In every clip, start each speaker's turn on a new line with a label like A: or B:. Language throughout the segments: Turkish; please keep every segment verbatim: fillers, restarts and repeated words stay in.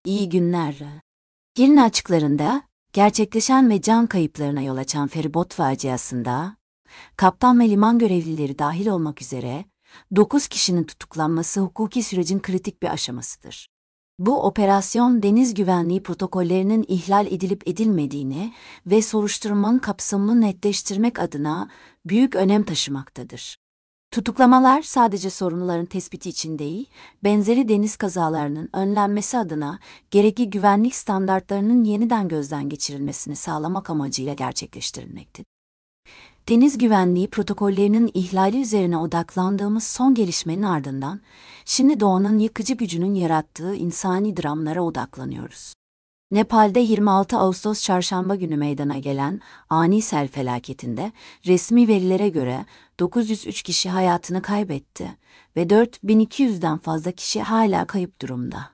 A: İyi günler. Girne açıklarında gerçekleşen ve can kayıplarına yol açan feribot faciasında kaptan ve liman görevlileri dahil olmak üzere dokuz kişinin tutuklanması hukuki sürecin kritik bir aşamasıdır. Bu operasyon deniz güvenliği protokollerinin ihlal edilip edilmediğini ve soruşturmanın kapsamını netleştirmek adına büyük önem taşımaktadır. Tutuklamalar sadece sorunların tespiti için değil, benzeri deniz kazalarının önlenmesi adına gerekli güvenlik standartlarının yeniden gözden geçirilmesini sağlamak amacıyla gerçekleştirilmektedir. Deniz güvenliği protokollerinin ihlali üzerine odaklandığımız son gelişmenin ardından, şimdi doğanın yıkıcı gücünün yarattığı insani dramlara odaklanıyoruz. Nepal'de yirmi altı Ağustos çarşamba günü meydana gelen ani sel felaketinde resmi verilere göre dokuz yüz üç kişi hayatını kaybetti ve dört bin iki yüzden fazla kişi hala kayıp durumda.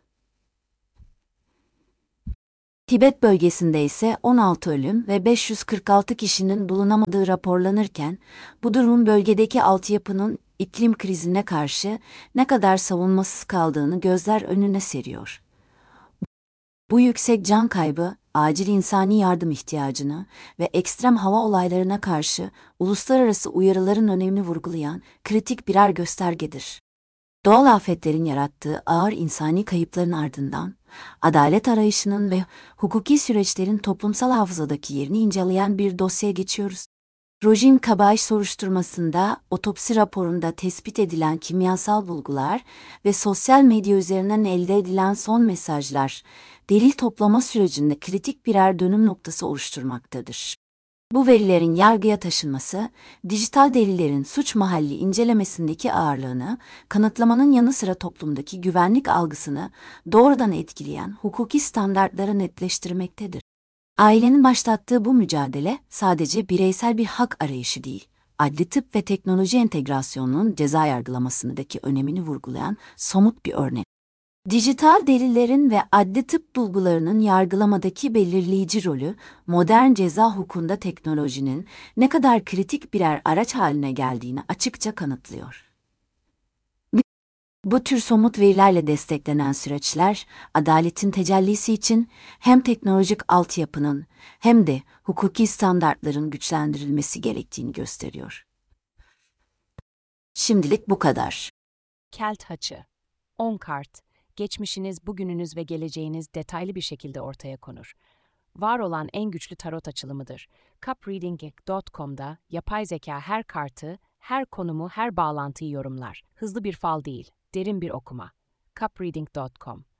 A: Tibet bölgesinde ise on altı ölüm ve beş yüz kırk altı kişinin bulunamadığı raporlanırken, bu durum bölgedeki altyapının iklim krizine karşı ne kadar savunmasız kaldığını gözler önüne seriyor. Bu yüksek can kaybı, acil insani yardım ihtiyacını ve ekstrem hava olaylarına karşı uluslararası uyarıların önemini vurgulayan kritik birer göstergedir. Doğal afetlerin yarattığı ağır insani kayıpların ardından, adalet arayışının ve hukuki süreçlerin toplumsal hafızadaki yerini inceleyen bir dosyaya geçiyoruz. Rojin Kabaj soruşturmasında otopsi raporunda tespit edilen kimyasal bulgular ve sosyal medya üzerinden elde edilen son mesajlar, delil toplama sürecinde kritik birer dönüm noktası oluşturmaktadır. Bu verilerin yargıya taşınması, dijital delillerin suç mahalli incelemesindeki ağırlığını, kanıtlamanın yanı sıra toplumdaki güvenlik algısını doğrudan etkileyen hukuki standartları netleştirmektedir. Ailenin başlattığı bu mücadele sadece bireysel bir hak arayışı değil, adli tıp ve teknoloji entegrasyonunun ceza yargılamasındaki önemini vurgulayan somut bir örnek. Dijital delillerin ve adli tıp bulgularının yargılamadaki belirleyici rolü, modern ceza hukukunda teknolojinin ne kadar kritik birer araç haline geldiğini açıkça kanıtlıyor. Bu tür somut verilerle desteklenen süreçler, adaletin tecellisi için hem teknolojik altyapının hem de hukuki standartların güçlendirilmesi gerektiğini gösteriyor. Şimdilik bu kadar.
B: Kelt Haçı. on kart. Geçmişiniz, bugününüz ve geleceğiniz detaylı bir şekilde ortaya konur. Var olan en güçlü tarot açılımıdır. cup reading nokta com'da yapay zeka her kartı, her konumu, her bağlantıyı yorumlar. Hızlı bir fal değil, derin bir okuma. cup reading nokta com